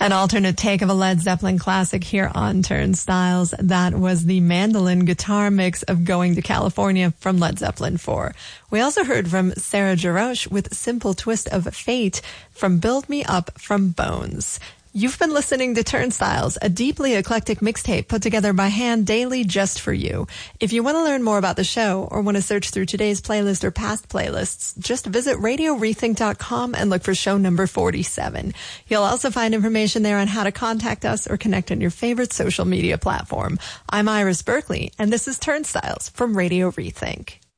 An alternate take of a Led Zeppelin classic here on Turnstiles. That was the mandolin guitar mix of Going to California from Led Zeppelin 4. We also heard from Sarah Jarosz with Simple Twist of Fate from Build Me Up from Bones. You've been listening to Turnstiles, a deeply eclectic mixtape put together by hand daily just for you. If you want to learn more about the show or want to search through today's playlist or past playlists, just visit RadioRethink.com and look for show number 47. You'll also find information there on how to contact us or connect on your favorite social media platform. I'm Iris Berkeley, and this is Turnstiles from Radio Rethink.